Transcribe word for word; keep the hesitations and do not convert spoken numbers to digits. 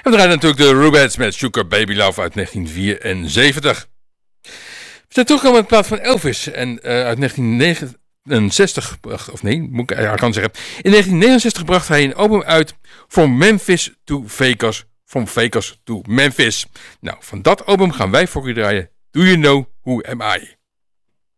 we draaien natuurlijk de Rubettes met Sugar Baby Love uit negentien vierenzeventig. We zijn teruggekomen met de plaat van Elvis en uh, uit negentien negenenzestig, of nee, moet ik eigenlijk gaan zeggen. In negentien negenenzestig bracht hij een album uit, From Memphis to Vegas, From Vegas to Memphis. Nou, van dat album gaan wij voor u draaien. Do You Know Who Am I?